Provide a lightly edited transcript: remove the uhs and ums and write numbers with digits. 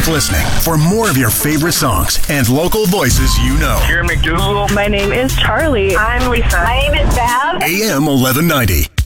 listening for more of your favorite songs and local voices you know. Here, McDougal. My name is Charlie. I'm Lisa. My name is Val. AM 1190.